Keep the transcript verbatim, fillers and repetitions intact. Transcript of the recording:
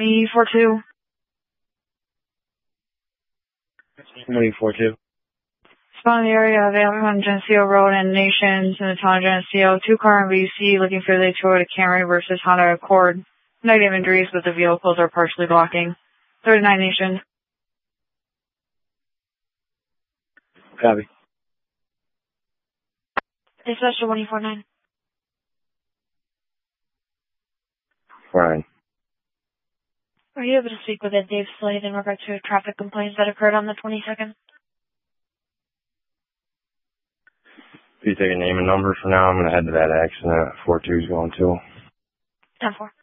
twenty four two. twenty-four two. Spawn in the area of Avon Geneseo Road and Nations in the town of Geneseo. Two car in V C looking for the Toyota Camry versus Honda Accord. Negative injuries, but the vehicles are partially blocking. thirty-nine Nation. Copy. Dispatch to one four nine. Fine. Are you able to speak with Ed Dave Slade in regard to traffic complaints that occurred on the twenty-second? If you take a name and number for now, I'm going to head to that accident. four two's going to. ten four.